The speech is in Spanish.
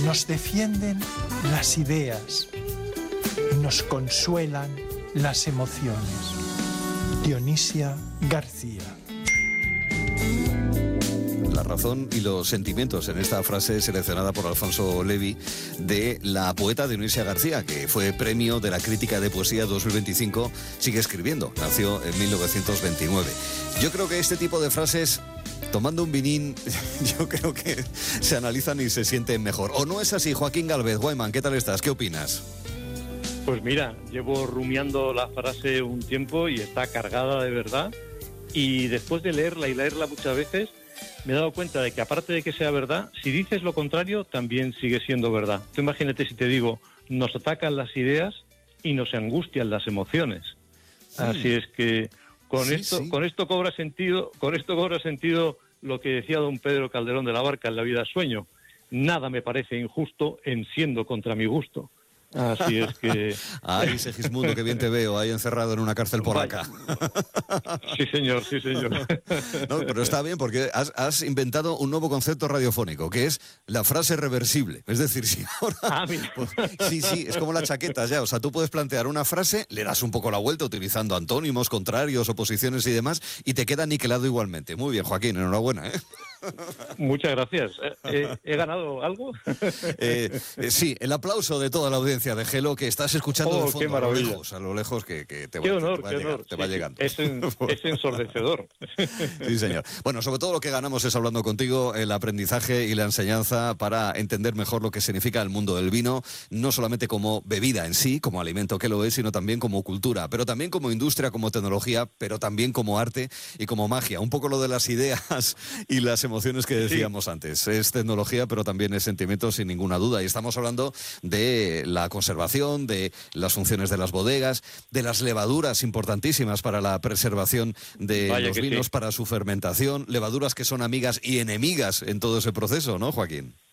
nos defienden las ideas y nos consuelan las emociones. Dionisia García. La razón y los sentimientos en esta frase seleccionada por Alfonso Levi de la poeta Dionisia García, que fue premio de la Crítica de Poesía 2025, sigue escribiendo, nació en 1929. Yo creo que este tipo de frases, tomando un vinín, yo creo que se analizan y se sienten mejor. ¿O no es así? Joaquín Gálvez, Guayman, ¿qué tal estás? ¿Qué opinas? Pues mira, llevo rumiando la frase un tiempo y está cargada de verdad, y después de leerla y leerla muchas veces, me he dado cuenta de que aparte de que sea verdad, si dices lo contrario, también sigue siendo verdad. Tú imagínate si te digo, nos atacan las ideas y nos angustian las emociones. Así es que con esto cobra sentido lo que decía don Pedro Calderón de la Barca en La vida es sueño. Nada me parece injusto en siendo contra mi gusto. Así es que... Ay, Segismundo, qué bien te veo, ahí encerrado en una cárcel polaca. Sí, señor, sí, señor. No, pero está bien porque has inventado un nuevo concepto radiofónico, que es la frase reversible. Es decir, si ahora... Pues, sí, es como las chaquetas ya. O sea, tú puedes plantear una frase, le das un poco la vuelta utilizando antónimos, contrarios, oposiciones y demás, y te queda niquelado igualmente. Muy bien, Joaquín, enhorabuena, ¿eh? Muchas gracias. ¿He ganado algo? Sí, el aplauso de toda la audiencia de Gelo, que estás escuchando de fondo, a lo lejos que te va llegando. Es ensordecedor. Sí, señor. Bueno, sobre todo lo que ganamos es hablando contigo, el aprendizaje y la enseñanza para entender mejor lo que significa el mundo del vino, no solamente como bebida en sí, como alimento que lo es, sino también como cultura, pero también como industria, como tecnología, pero también como arte y como magia. Un poco lo de las ideas y las emociones que decíamos antes. Es tecnología, pero también es sentimiento, sin ninguna duda. Y estamos hablando de la conservación, de las funciones de las bodegas, de las levaduras importantísimas para la preservación de los vinos, para su fermentación, levaduras que son amigas y enemigas en todo ese proceso, ¿no, Joaquín?